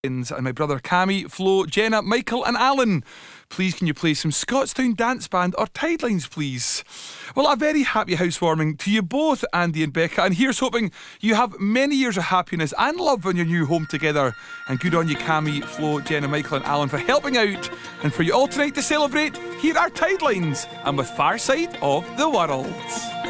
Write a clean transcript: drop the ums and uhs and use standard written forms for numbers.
And my brother Cammy, Flo, Jenna, Michael and Alan. Please can you play some Scottstown Dance Band or Tidelines, please? Well, a very happy housewarming to you both, Andy and Becca, and here's hoping you have many years of happiness and love in your new home together. And good on you, Cammy, Flo, Jenna, Michael and Alan, for helping out. And for you all tonight to celebrate, here are Tidelines and with Far Side of the World.